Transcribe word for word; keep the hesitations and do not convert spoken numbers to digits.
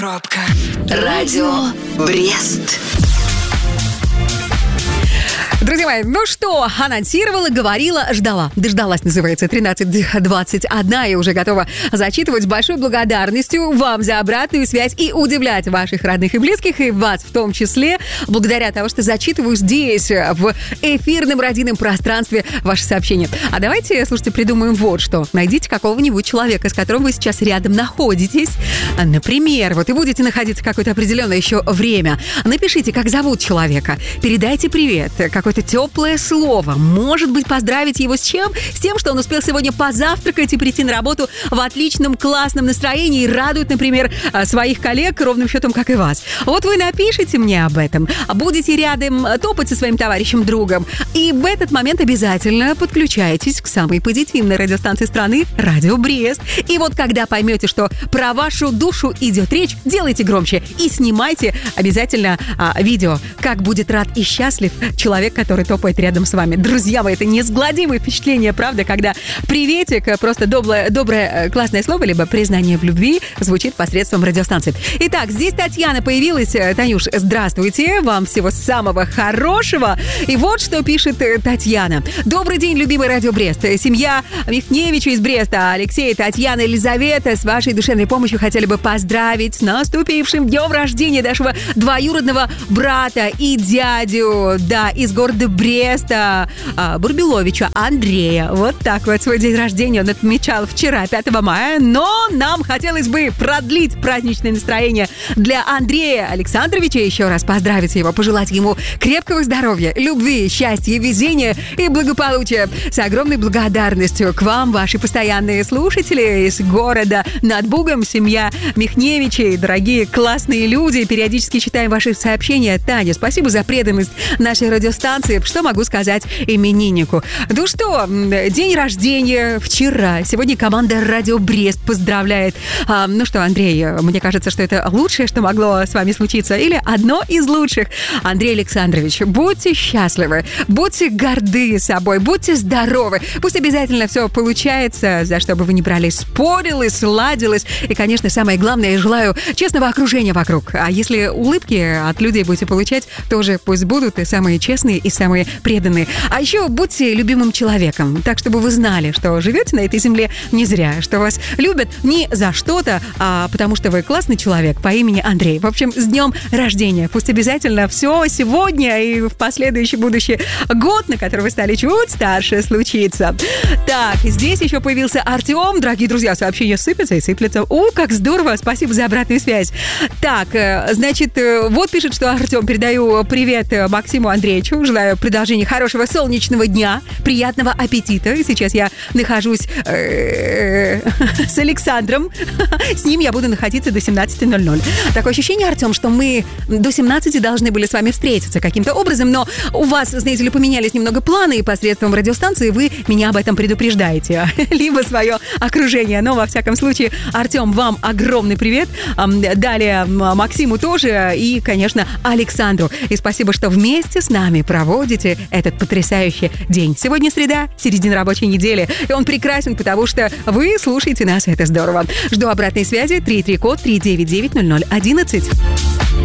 Пробка. Радио Брест. Друзья мои, ну что, анонсировала, говорила, ждала. Дождалась, называется, тринадцать двадцать один, и уже готова зачитывать с большой благодарностью вам за обратную связь и удивлять ваших родных и близких, и вас в том числе, благодаря тому, что зачитываю здесь, в эфирном родийном пространстве, ваши сообщения. А давайте, слушайте, придумаем вот что. Найдите какого-нибудь человека, с которым вы сейчас рядом находитесь, например, вот и будете находиться какое-то определенное еще время. Напишите, как зовут человека, передайте привет, какой какое-то теплое слово. Может быть, поздравить его с чем? С тем, что он успел сегодня позавтракать и прийти на работу в отличном, классном настроении и радует, например, своих коллег ровным счетом, как и вас. Вот вы напишите мне об этом, будете рядом топать со своим товарищем, другом, и в этот момент обязательно подключайтесь к самой позитивной радиостанции страны «Радио Брест». И вот когда поймете, что про вашу душу идет речь, делайте громче и снимайте обязательно а, видео, как будет рад и счастлив человек, который топает рядом с вами. Друзья мои, это неизгладимое впечатление, правда, когда приветик, просто доброе, доброе классное слово, либо признание в любви звучит посредством радиостанции. Итак, здесь Татьяна появилась. Танюш, здравствуйте, вам всего самого хорошего. И вот что пишет Татьяна. Добрый день, любимый Радио Брест. Семья Михневича из Бреста, Алексей, Татьяна, Елизавета, с вашей душевной помощью хотели бы поздравить с наступившим днем рождения нашего двоюродного брата и дядю, да, из города Бреста, Бурбиловича Андрея. Вот так вот свой день рождения он отмечал вчера, пятого мая. Но нам хотелось бы продлить праздничное настроение для Андрея Александровича. Еще раз поздравить его, пожелать ему крепкого здоровья, любви, счастья, везения и благополучия. С огромной благодарностью к вам, ваши постоянные слушатели из города над Бугом, семья Михневичей, дорогие классные люди. Периодически читаем ваши сообщения. Таня, спасибо за преданность нашей радиостанции. Что могу сказать имениннику? Ну что, день рождения вчера. Сегодня команда Радио Брест поздравляет. А, ну что, Андрей, мне кажется, что это лучшее, что могло с вами случиться. Или одно из лучших. Андрей Александрович, будьте счастливы, будьте горды собой, будьте здоровы. Пусть обязательно все получается, за что бы вы ни брались, спорилось, ладилось. И, конечно, самое главное, я желаю честного окружения вокруг. А если улыбки от людей будете получать, тоже пусть будут и самые честные, и самые преданные. А еще будьте любимым человеком, так, чтобы вы знали, что живете на этой земле не зря, что вас любят не за что-то, а потому что вы классный человек по имени Андрей. В общем, с днем рождения. Пусть обязательно все сегодня и в последующий будущий год, на который вы стали чуть старше, случится. Так, здесь еще появился Артем. Дорогие друзья, сообщения сыпятся и сыплятся. О, как здорово! Спасибо за обратную связь. Так, значит, вот пишет, что Артем, передаю привет Максиму Андреевичу. Желаю продолжения хорошего солнечного дня, приятного аппетита. И сейчас я нахожусь с Александром. С ним я буду находиться до семнадцати ноль-ноль. Такое ощущение, Артем, что мы до семнадцати должны были с вами встретиться каким-то образом, но у вас, знаете ли, поменялись немного планы, и посредством радиостанции вы меня об этом предупреждаете. Либо свое окружение. Но, во всяком случае, Артем, вам огромный привет. Далее Максиму тоже и, конечно, Александру. И спасибо, что вместе с нами проводите этот потрясающий день. Сегодня среда, середина рабочей недели, и он прекрасен, потому что вы слушаете нас, это здорово. Жду обратной связи. три три код три девять девять ноль ноль одиннадцать.